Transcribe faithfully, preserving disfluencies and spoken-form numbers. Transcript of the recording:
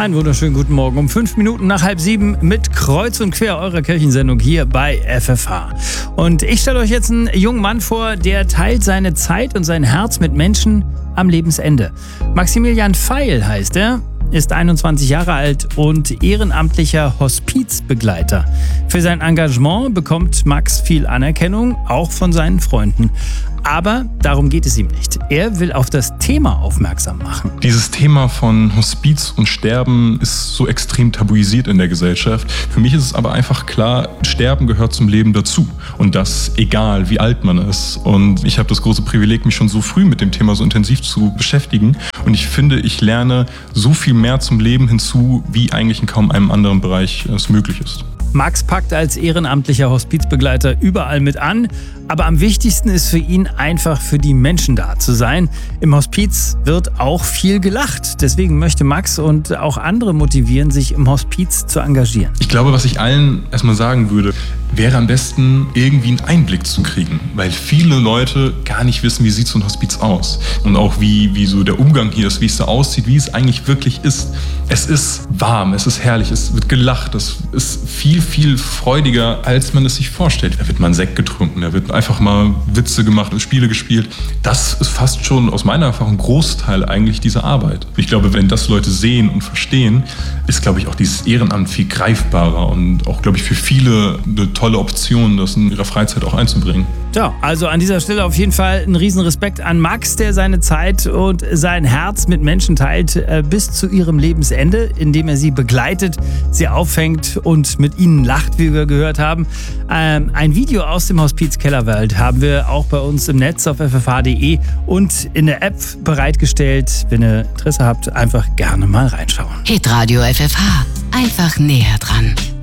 Einen wunderschönen guten Morgen um fünf Minuten nach halb sieben mit Kreuz und Quer, eurer Kirchensendung hier bei F F H. Und ich stelle euch jetzt einen jungen Mann vor, der teilt seine Zeit und sein Herz mit Menschen am Lebensende. Maximilian Feil heißt er, ist einundzwanzig Jahre alt und ehrenamtlicher Hospizbegleiter. Für sein Engagement bekommt Max viel Anerkennung, auch von seinen Freunden. Aber darum geht es ihm nicht. Er will auf das Thema aufmerksam machen. Dieses Thema von Hospiz und Sterben ist so extrem tabuisiert in der Gesellschaft. Für mich ist es aber einfach klar, Sterben gehört zum Leben dazu. Und das egal, wie alt man ist. Und ich habe das große Privileg, mich schon so früh mit dem Thema so intensiv zu beschäftigen. Und ich finde, ich lerne so viel mehr zum Leben hinzu, wie eigentlich in kaum einem anderen Bereich es möglich ist. Max packt als ehrenamtlicher Hospizbegleiter überall mit an, aber am wichtigsten ist für ihn einfach für die Menschen da zu sein. Im Hospiz wird auch viel gelacht. Deswegen möchte Max und auch andere motivieren, sich im Hospiz zu engagieren. Ich glaube, was ich allen erstmal sagen würde, wäre am besten irgendwie einen Einblick zu kriegen, weil viele Leute gar nicht wissen, wie sieht so ein Hospiz aus und auch wie, wie so der Umgang hier ist, wie es so aussieht, wie es eigentlich wirklich ist. Es ist warm, es ist herrlich, es wird gelacht, es ist viel, viel freudiger, als man es sich vorstellt. Da wird mal ein Sekt getrunken, da wird einfach mal Witze gemacht und Spiele gespielt. Das ist fast schon aus meiner Erfahrung ein Großteil eigentlich dieser Arbeit. Ich glaube, wenn das Leute sehen und verstehen, ist, glaube ich, auch dieses Ehrenamt viel greifbarer und auch, glaube ich, für viele eine tolle Option, das in ihrer Freizeit auch einzubringen. Ja, also an dieser Stelle auf jeden Fall ein riesen Respekt an Max, der seine Zeit und sein Herz mit Menschen teilt äh, bis zu ihrem Lebensende, indem er sie begleitet, sie auffängt und mit ihnen lacht, wie wir gehört haben. Ähm, ein Video aus dem Hospiz Kellerwald haben wir auch bei uns im Netz auf f f h punkt d e und in der App bereitgestellt. Wenn ihr Interesse habt, einfach gerne mal reinschauen. Hitradio F F H, einfach näher dran.